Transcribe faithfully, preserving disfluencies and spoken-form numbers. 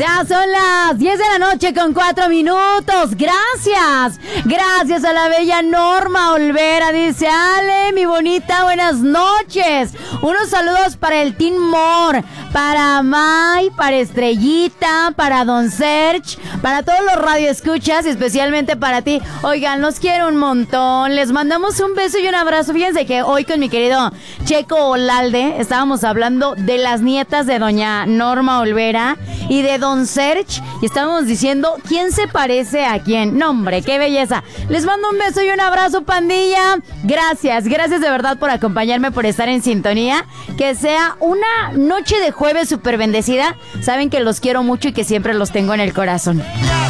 Ya son las diez de la noche con cuatro minutos. Gracias. Gracias a la bella Norma Olvera. Dice, Ale, mi bonita, buenas noches. Unos saludos para el Team More, para May, para Estrellita, para Don Serge, para todos los radioescuchas y especialmente para ti. Oigan, los quiero un montón. Les mandamos un beso y un abrazo. Fíjense que hoy con mi querido Checo Olalde estábamos hablando de las nietas de doña Norma Olvera y de Don Serge, y estábamos diciendo quién se parece a quién. No, hombre, qué belleza. Les mando un beso y un abrazo, pandilla. Gracias, gracias de verdad por acompañarme, por estar en sintonía. Que sea una noche de jueves súper bendecida. Saben que los quiero mucho y que siempre los tengo en el corazón.